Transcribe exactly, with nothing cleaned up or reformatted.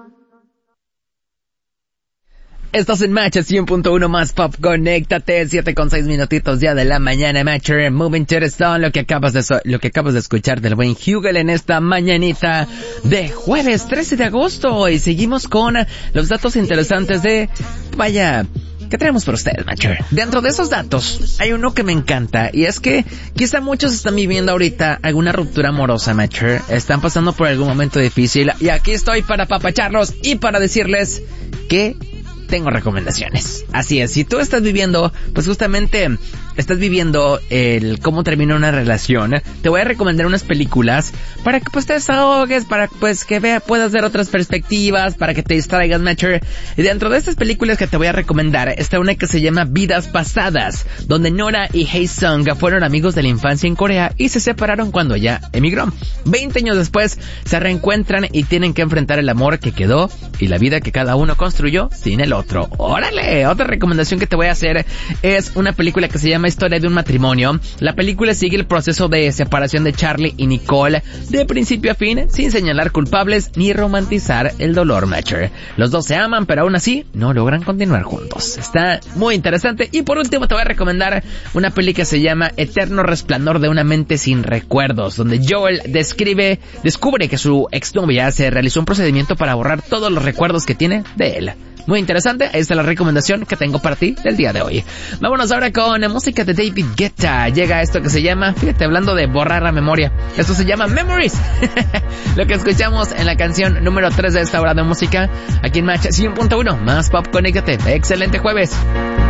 Estás en Match cien punto uno más Pop, conéctate, siete con seis minutitos ya de la mañana, Matcher, Moving to the Stone, lo que acabas de, so lo que acabas de escuchar del buen Hugel en esta mañanita de jueves trece de agosto, y seguimos con los datos interesantes de, vaya, ¿qué tenemos para ustedes, Matcher? Dentro de esos datos, hay uno que me encanta, y es que quizá muchos están viviendo ahorita alguna ruptura amorosa, Matcher, están pasando por algún momento difícil, y aquí estoy para apapacharlos y para decirles que tengo recomendaciones. Así es, si tú estás viviendo, pues justamente estás viviendo el cómo termina una relación, te voy a recomendar unas películas para que pues te desahogues, para pues que vea, puedas ver otras perspectivas, para que te distraigas, Matcher. Y dentro de estas películas que te voy a recomendar está una que se llama Vidas Pasadas, donde Nora y Hae-sung fueron amigos de la infancia en Corea y se separaron cuando ella emigró. Veinte años después se reencuentran y tienen que enfrentar el amor que quedó y la vida que cada uno construyó sin el otro. ¡Órale! Otra recomendación que te voy a hacer es una película que se llama Historia de un matrimonio. La película sigue el proceso de separación de Charlie y Nicole de principio a fin, sin señalar culpables ni romantizar el dolor, Matcher. Los dos se aman, pero aún así no logran continuar juntos. Está muy interesante. Y por último te voy a recomendar una peli que se llama Eterno Resplandor de una mente sin recuerdos, donde Joel describe, descubre que su exnovia se realizó un procedimiento para borrar todos los recuerdos que tiene de él. Muy interesante, esta es la recomendación que tengo para ti del día de hoy. Vámonos ahora con la música de David Guetta. Llega esto que se llama, fíjate, hablando de borrar la memoria, esto se llama Memories. Lo que escuchamos en la canción número tres de esta hora de música, aquí en Match cien punto uno, más Pop, conéctate. Excelente jueves.